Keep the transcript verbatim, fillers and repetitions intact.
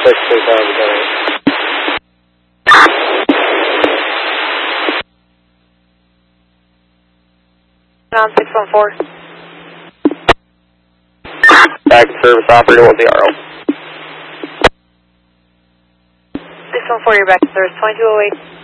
six, six, seven. On six one four. Back to service operator one zero. six one four, you're back to service, twenty-two oh eight.